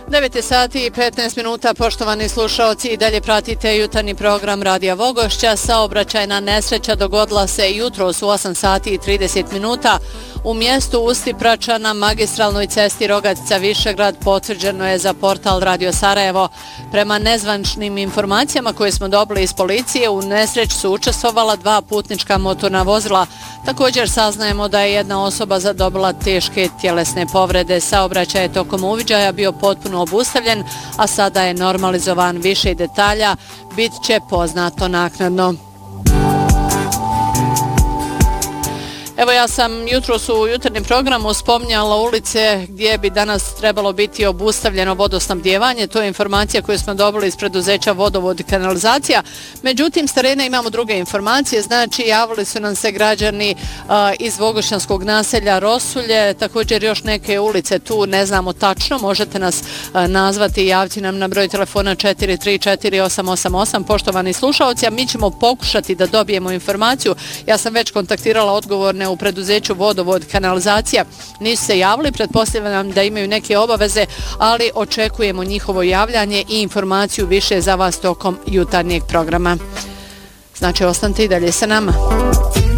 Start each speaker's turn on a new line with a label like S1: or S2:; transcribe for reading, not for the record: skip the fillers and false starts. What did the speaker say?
S1: 9 sati i 15 minuta, poštovani slušaoci, i dalje pratite jutarnji program Radija Vogošća. Saobraćajna nesreća dogodila se jutros u 8 sati i 30 minuta. U mjestu Usti Prača na magistralnoj cesti Rogatica-Višegrad, potvrđeno je za portal Radio Sarajevo. Prema nezvaničnim informacijama koje smo dobili iz policije, u nesreći su učestvovala 2 putnička motorna vozila. Također saznajemo da je jedna osoba zadobila teške tjelesne povrede. Saobraćaj je tokom uviđaja bio potpuno obustavljen, a sada je normalizovan. Više detalja bit će poznato naknadno. Evo, ja sam jutros u jutarnjem programu spominjala ulice gdje bi danas trebalo biti obustavljeno vodosnabdijevanje. To je informacija koju smo dobili iz preduzeća Vodovod i kanalizacija. Međutim, s terena imamo druge informacije. Znači, javili su nam se građani iz Vogošćanskog naselja Rosulje, također još neke ulice tu ne znamo tačno. Možete nas nazvati i javiti nam na broj telefona 4348888. Poštovani slušaoci, a mi ćemo pokušati da dobijemo informaciju. Ja sam već kontaktirala odgovorne u preduzeću Vodovod kanalizacija, nisu se javili, pretpostavljam da imaju neke obaveze, ali očekujemo njihovo javljanje i informaciju više za vas tokom jutarnjeg programa. Znači, ostanite i dalje sa nama.